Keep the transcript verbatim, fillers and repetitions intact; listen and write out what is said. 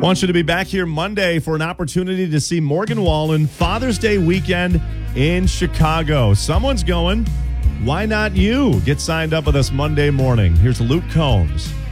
Want you to be back here Monday for an opportunity to see Morgan Wallen Father's Day weekend in Chicago. Someone's going. Why not you? Get signed up with us Monday morning. Here's Luke Combs.